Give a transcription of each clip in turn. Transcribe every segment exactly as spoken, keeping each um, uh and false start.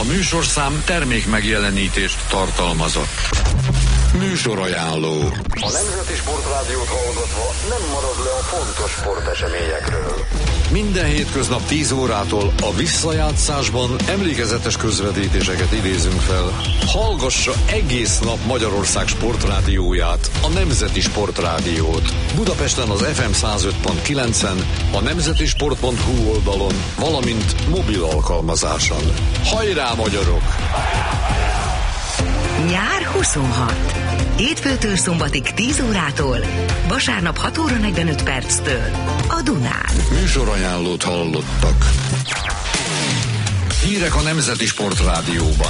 műsorszám termék megjelenítést tartalmazott. Műsorajánló. A Nemzeti Sportrádiót hallgatva nem marad le a fontos sporteseményekről. Minden hétköznap tíz órától a visszajátszásban emlékezetes közvetítéseket idézünk fel. Hallgassa egész nap Magyarország sportrádióját, a Nemzeti Sportrádiót. Budapesten az ef em száz öt pont kilencen, a nemzetisport pont hu oldalon, valamint mobil alkalmazáson. Hajrá, magyarok! Nyár huszonhat. Hétfőtől szombatig tíz órától, vasárnap hat óra negyvenöt perctől a Dunán. Műsorajánlót hallottak. Hírek a Nemzeti Sportrádióban.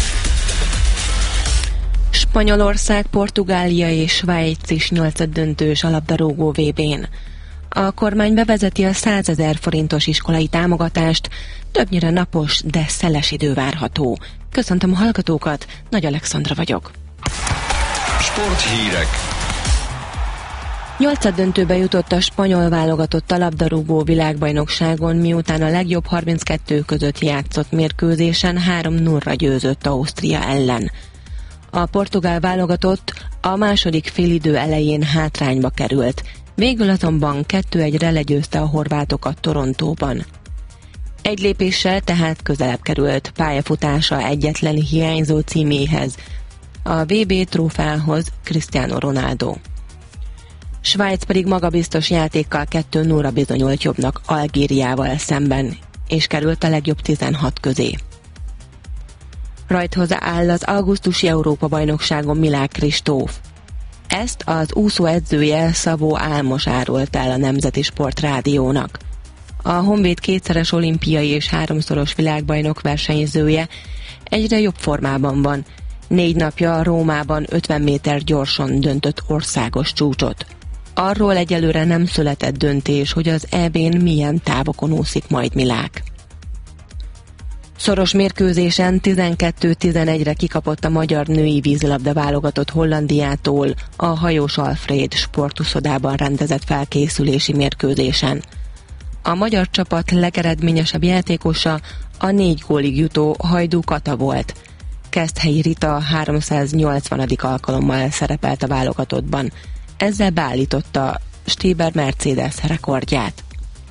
Spanyolország, Portugália és Svájc is nyolcaddöntős a labdarúgó vé bén. A kormány bevezeti a százezer forintos iskolai támogatást, többnyire napos, de szeles idő várható. Köszöntöm a hallgatókat, Nagy Alexandra vagyok. Sporthírek. Nyolcaddöntőbe jutott a spanyol válogatott a labdarúgó világbajnokságon, miután a legjobb harminckettő között játszott mérkőzésen három nullra győzött Ausztria ellen. A portugál válogatott a második félidő elején hátrányba került, végül azonban kettő egyre legyőzte a horvátokat Torontóban. Egy lépéssel tehát közelebb került pályafutása egyetlen hiányzó címéhez, a vé bé trófeához Cristiano Ronaldo. Svájc pedig magabiztos játékkal kettő nullra bizonyult jobbnak Algériával szemben, és került a legjobb tizenhat közé. Rajthoz áll az augusztusi Európa-bajnokságon Milák Kristóf. Ezt az úszó edzője Szabó Álmos árolt el a Nemzeti Sportrádiónak. A Honvéd kétszeres olimpiai és háromszoros világbajnok versenyzője egyre jobb formában van. Négy napja Rómában ötven méter gyorsan döntött országos csúcsot. Arról egyelőre nem született döntés, hogy az é bén milyen távokon úszik majd Milák. Szoros mérkőzésen tizenkettő tizenegyre kikapott a magyar női vízilabda válogatott Hollandiától a Hajós Alfréd sportuszodában rendezett felkészülési mérkőzésen. A magyar csapat legeredményesebb játékosa a négy gólig jutó Hajdú Kata volt. Keszthelyi Rita háromszáznyolcvanadik alkalommal szerepelt a válogatottban. Ezzel beállította Stéber Mercedes rekordját.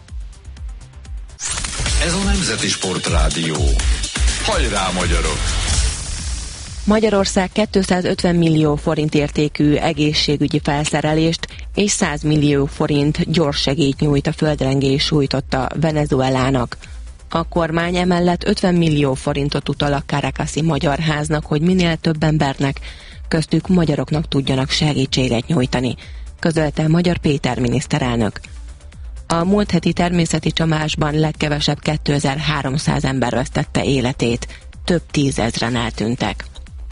Ez a Nemzeti Sportrádió. Hajrá, magyarok! Magyarország kétszázötven millió forint értékű egészségügyi felszerelést és száz millió forint gyors segélyt nyújt a földrengés sújtotta Venezuelának. A kormány emellett ötven millió forintot utal a Caracasi Magyar Háznak, hogy minél több embernek, köztük magyaroknak tudjanak segítséget nyújtani, közölte Magyar Péter miniszterelnök. A múlt heti természeti csapásban legkevesebb kétezer-háromszáz ember vesztette életét, több tízezren eltűntek.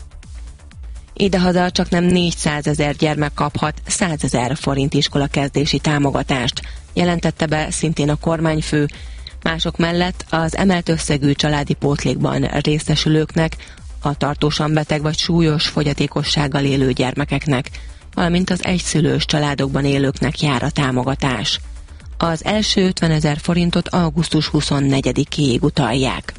Idehaza csak nem négyszázezer gyermek kaphat százezer forint iskolakezdési támogatást, jelentette be szintén a kormányfő. Mások mellett az emelt összegű családi pótlékban részesülőknek, a tartósan beteg vagy súlyos fogyatékossággal élő gyermekeknek, valamint az egyszülős családokban élőknek jár a támogatás. Az első ötvenezer forintot augusztus huszonnegyedikéig utalják.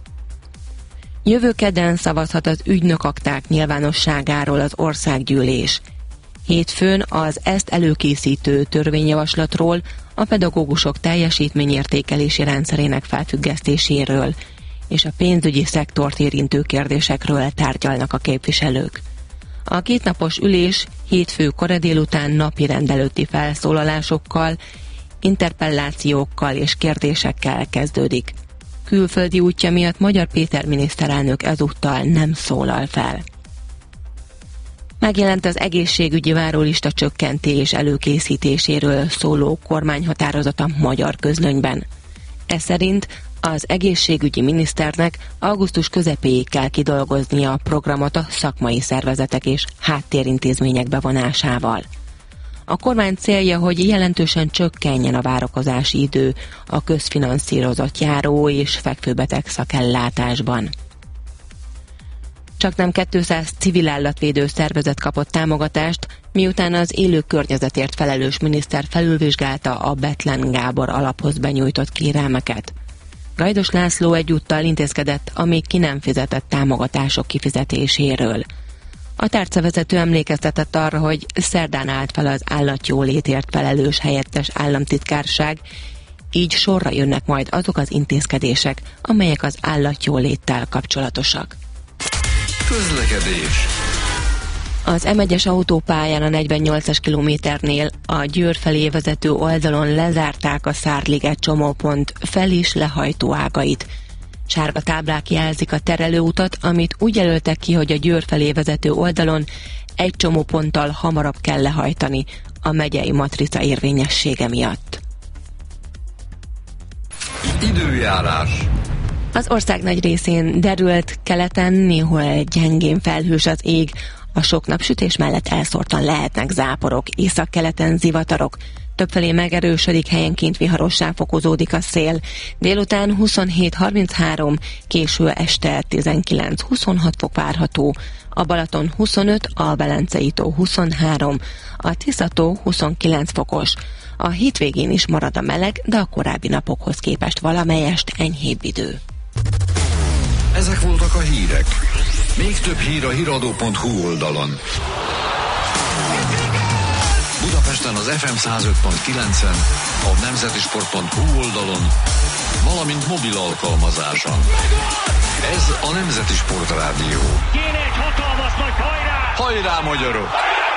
Jövő kedden szavazhat az ügynökakták nyilvánosságáról az országgyűlés. Hétfőn az ezt előkészítő törvényjavaslatról, a pedagógusok teljesítményértékelési rendszerének felfüggesztéséről és a pénzügyi szektort érintő kérdésekről tárgyalnak a képviselők. A kétnapos ülés hétfő kora délután napi rendelőtti felszólalásokkal, interpellációkkal és kérdésekkel kezdődik. Külföldi útja miatt Magyar Péter miniszterelnök ezúttal nem szólal fel. Megjelent az egészségügyi várólista csökkentés előkészítéséről szóló kormányhatározat a Magyar Közlönyben. Ez szerint az egészségügyi miniszternek augusztus közepéig kell kidolgoznia a programot a szakmai szervezetek és háttérintézmények bevonásával. A kormány célja, hogy jelentősen csökkenjen a várakozási idő a közfinanszírozott járó és fekvőbeteg szakellátásban. Csaknem kétszáz civil állatvédő szervezet kapott támogatást, miután az élő környezetért felelős miniszter felülvizsgálta a Bethlen Gábor alaphoz benyújtott kérelmeket. Gajdos László egyúttal intézkedett a még ki nem fizetett támogatások kifizetéséről. A tárcavezető emlékeztetett arra, hogy szerdán állt fel az állatjólétért felelős helyettes államtitkárság, így sorra jönnek majd azok az intézkedések, amelyek az állatjóléttel kapcsolatosak. Közlekedés. Az em egyes autópályán a negyvennyolcas kilométernél a Győr felé vezető oldalon lezárták a Szárliget csomópont fel- és lehajtó ágait. Sárga táblák jelzik a terelőutat, amit úgy jelöltek ki, hogy a Győr felé vezető oldalon egy csomóponttal hamarabb kell lehajtani a megyei matrica érvényessége miatt. Időjárás. Az ország nagy részén derült, keleten néhol gyengén felhős az ég, a sok napsütés mellett elszórtan lehetnek záporok, északkeleten zivatarok, többfelé megerősödik, helyenként viharossá fokozódik a szél. Délután huszonhét harminchárom, késő este tizenkilenc huszonhat fok várható, a Balaton huszonöt, a Velencei tó huszonhárom, a Tisza-tó huszonkilenc fokos. A hétvégén is marad a meleg, de a korábbi napokhoz képest valamelyest enyhébb idő. Ezek voltak a hírek. Még több hír a híradó pont hu oldalon. Budapesten az ef em száz öt pont kilencen, a nemzetisport pont hu oldalon, valamint mobil alkalmazáson. Ez a Nemzeti Sport Rádió. Kéne egy hatalmas nagy hajrá! Hajrá, magyarok!